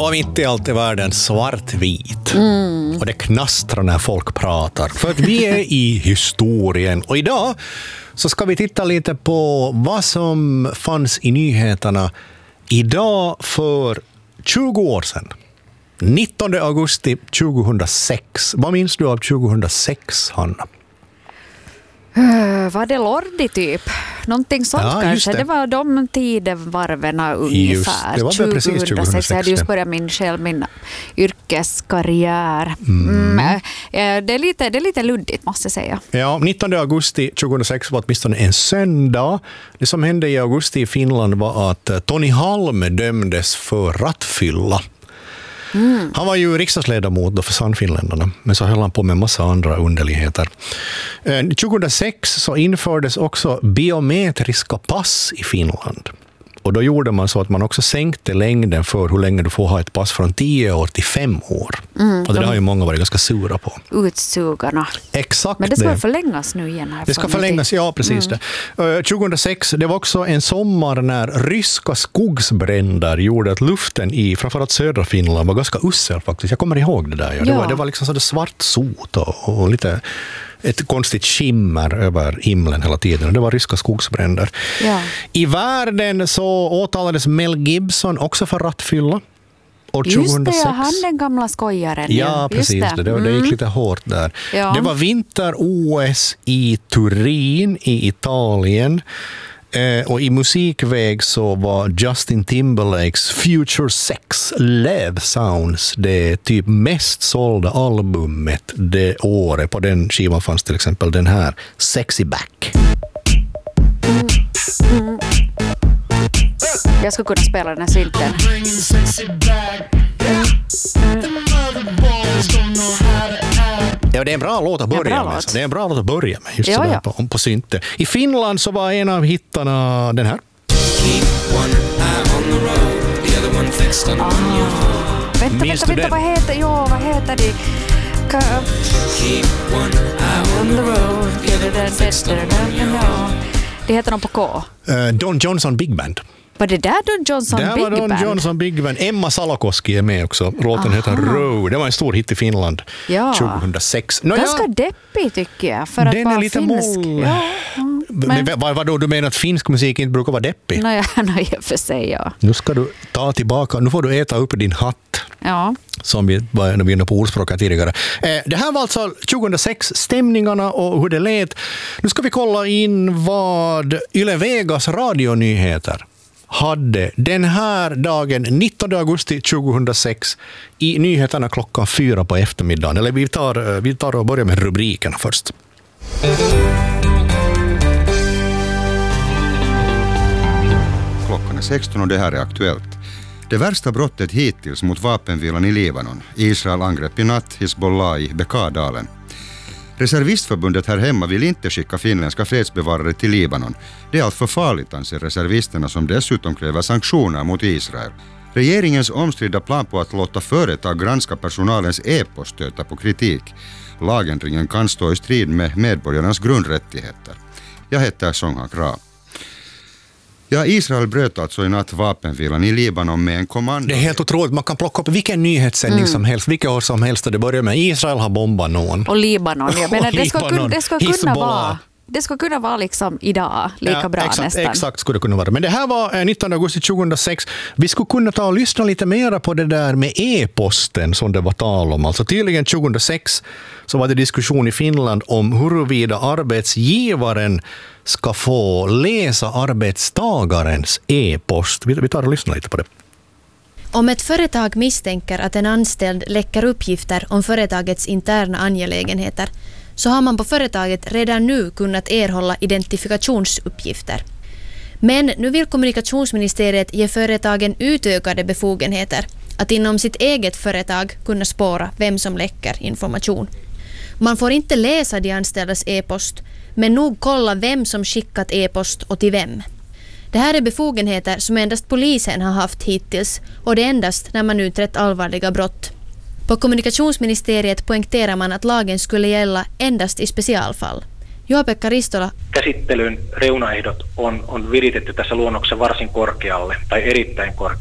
Och mitt i allt är världen svartvit. Och det knastrar när folk pratar. För att vi är i historien. Och idag så ska vi titta lite på vad som fanns i nyheterna idag för 20 år sedan. 19 augusti 2006. Vad minns du av 2006, Hanna? Var det Lordi typ? Någonting sånt kanske. Det var de tidevarverna ungefär. Det var precis 2006. Jag hade just börjat min yrkeskarriär. Det är lite luddigt, måste jag säga. Ja, 19 augusti 2006 var åtminstone en söndag. Det som hände i augusti i Finland var att Tony Halme dömdes för rattfylla. Han var ju riksdagsledamot då för Sannfinländarna, men så höll han på med en massa andra underligheter. 2006 så infördes också biometriska pass i Finland. Och då gjorde man så att man också sänkte längden för hur länge du får ha ett pass från 10 år till 5 år. Och det har ju många varit ganska sura på. Utsugarna. Exakt. Men det ska förlängas nu igen här. Det ska förlängas, ja precis det. 2006, det var också en sommar när ryska skogsbränder gjorde att luften i framförallt södra Finland var ganska usel faktiskt. Jag kommer ihåg det där. Ja. Det var liksom så svart sot och lite ett konstigt skimmer över himlen hela tiden. Och det var ryska skogsbränder. Ja. I världen så åtalades Mel Gibson också för rattfylla. År 2006. Just det, han den gamla skojaren. Ja, precis. Det gick lite hårt där. Ja. Det var vinter-OS i Turin i Italien. Och i musikväg så var Justin Timberlakes Future Sex Love Sounds det typ mest sålda albumet det året. På den skivan fanns till exempel den här Sexy Back. Jag skulle kunna spela den här synten. Ja, det är en bra låt att börja med. Det är en bra låt att börja med just sådär på synte. I Finland så var en av hittarna den här. Vänta, vad heter det? Keep one eye on the road. Det heter de på K. Don Johnson Big Band. Var det där Don Johnson Big Band? Det var Don Johnson Big Band. Emma Salakoski är med också. Låten heter Road. Det var en stor hit i Finland 2006. Ganska deppig tycker jag. För att den är lite moll. Vadå, du menar att finsk musik inte brukar vara deppig? Nej, för sig, ja. Nu ska du ta tillbaka. Nu får du äta upp din hatt. Ja. Som vi var inne på ordspråket tidigare. Det här var alltså 2006, stämningarna och hur det lät. Nu ska vi kolla in vad Yle Vegas radionyheter hade den här dagen 19 augusti 2006 i nyheterna klockan 4 på eftermiddagen. Eller vi tar och börjar med rubrikerna först. Klockan är 16 och det här är aktuellt. Det värsta brottet hittills mot vapenvilan i Libanon. Israel angrepp i natt Hizbollah i Bekadalen. Reservistförbundet här hemma vill inte skicka finländska fredsbevarare till Libanon. Det är allt för farligt, anser reservisterna, som dessutom kräver sanktioner mot Israel. Regeringens omstridda plan på att låta företag granska personalens e-post stöter på kritik. Lagändringen kan stå i strid med medborgarnas grundrättigheter. Jag heter Songhak Ra. Ja, Israel bröt alltså i natt vapenvilan i Libanon med en kommando. Det är helt otroligt. Man kan plocka upp vilken nyhetssändning som helst, vilka år som helst. Det börjar med Israel har bombat någon. Och Libanon. Jag menar, det ska kunna vara liksom idag lika bra nästan. Exakt skulle det kunna vara. Men det här var 19 augusti 2006. Vi skulle kunna ta och lyssna lite mer på det där med e-posten som det var tal om. Alltså tydligen 2006 så var det diskussion i Finland om huruvida arbetsgivaren ska få läsa arbetstagarens e-post. Vi tar och lyssnar lite på det. Om ett företag misstänker att en anställd läcker uppgifter om företagets interna angelägenheter så har man på företaget redan nu kunnat erhålla identifikationsuppgifter. Men nu vill kommunikationsministeriet ge företagen utökade befogenheter att inom sitt eget företag kunna spåra vem som läcker information. Man får inte läsa de anställdas e-post, men nog kolla vem som skickat e-post och till vem. Det här är befogenheter som endast polisen har haft hittills och det är endast när man utrett allvarliga brott. På kommunikationsministeriet poängterar man att lagen skulle gälla endast i specialfall. Juha-Pekka Ristola. Käsittelyn reunaehdot on viritetty tässä luonnoksessa varsin korkealle tai erittäin korkealle.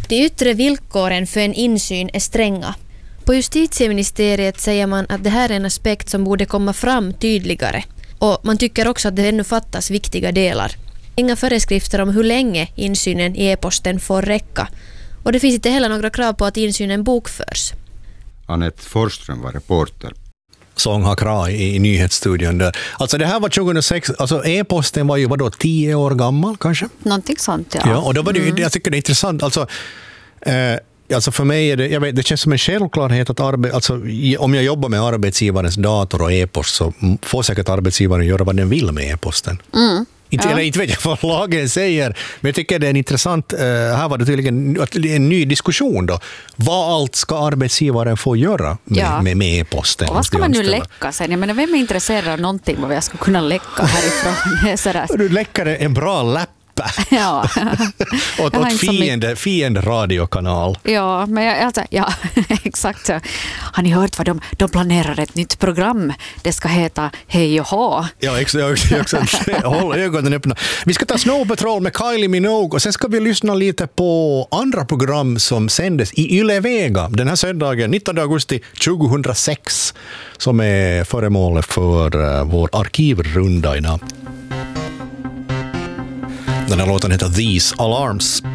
De yttre villkoren för en insyn är stränga. På justitieministeriet säger man att det här är en aspekt som borde komma fram tydligare. Och man tycker också att det ännu fattas viktiga delar. Inga föreskrifter om hur länge insynen i e-posten får räcka. Och det finns inte heller några krav på att insynen bokförs. Anette Forsström var reporter. Sång Hakra i nyhetsstudion där. Alltså det här var 2006, alltså e-posten var ju 10 år gammal kanske? Någonting sånt, ja. Ja, och då var det, jag tycker det är intressant, alltså för mig är det, det känns som en självklarhet att om jag jobbar med arbetsgivarens dator och e-post så får säkert arbetsgivaren göra vad den vill med e-posten. Eller inte vet jag vad lagen säger, men jag tycker det är en intressant, här var det tydligen en ny diskussion då. Vad allt ska arbetsgivaren få göra med e-posten? Och vad ska man nu läcka sen? Jag menar, vem är intresserad av någonting vad jag ska kunna läcka härifrån? Du läckar en bra läpp. Ja. åt fiende radiokanal. Ja, men exakt. Har ni hört vad de planerar ett nytt program? Det ska heta Hej och Ha. Ja, exakt. Håll ögonen öppna. Vi ska ta Snow Patrol med Kylie Minogue och sen ska vi lyssna lite på andra program som sändes i Yle Vega den här söndagen 19 augusti 2006 som är föremål för vår arkivrunda idag. Den här låten heter These Alarms.